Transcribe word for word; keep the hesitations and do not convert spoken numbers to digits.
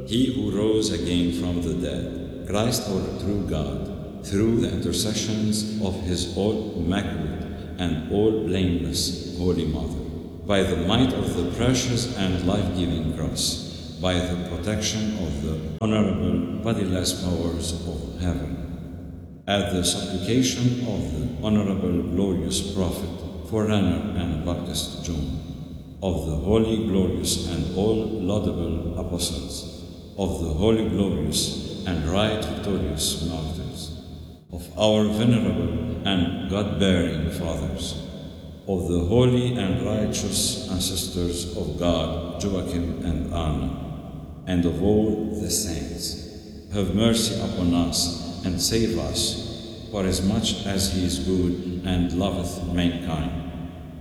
he who rose again from the dead, Christ our true God, through the intercessions of his all immaculate and all blameless Holy Mother, by the might of the precious and life-giving cross, by the protection of the honorable bodiless powers of heaven, at the supplication of the honorable glorious prophet, forerunner and Baptist John, of the holy, glorious, and all laudable apostles, of the holy, glorious, and right victorious martyrs, of our venerable and God-bearing fathers, of the holy and righteous ancestors of God, Joachim and Anna, and of all the saints. Have mercy upon us and save us, for as much as he is good and loveth mankind.